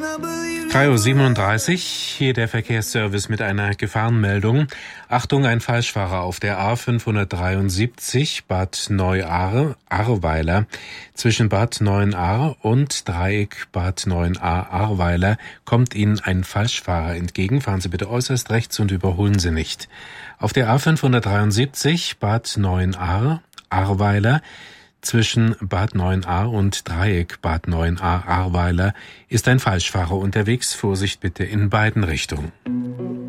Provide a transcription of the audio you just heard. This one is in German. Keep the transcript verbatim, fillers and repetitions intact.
drei Uhr siebenunddreißig, hier der Verkehrsservice mit einer Gefahrenmeldung. Achtung, ein Falschfahrer auf der A fünfhundertdreiundsiebzig Bad Neuahr-Ahrweiler. Zwischen Bad Neuenahr und Dreieck Bad Neuenahr-Ahrweiler kommt Ihnen ein Falschfahrer entgegen. Fahren Sie bitte äußerst rechts und überholen Sie nicht. Auf der A fünfhundertdreiundsiebzig Bad Neuenahr-Ahrweiler zwischen Bad Neuenahr und Dreieck Bad Neuenahr-Ahrweiler ist ein Falschfahrer unterwegs. Vorsicht bitte in beiden Richtungen.